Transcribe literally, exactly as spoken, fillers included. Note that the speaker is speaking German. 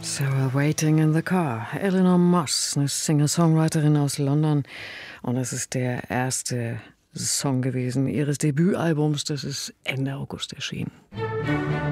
Sarah Waiting in the Car. Eleanor Moss, eine Singer-Songwriterin aus London. Und es ist der erste Song gewesen ihres Debütalbums, das ist Ende August erschienen.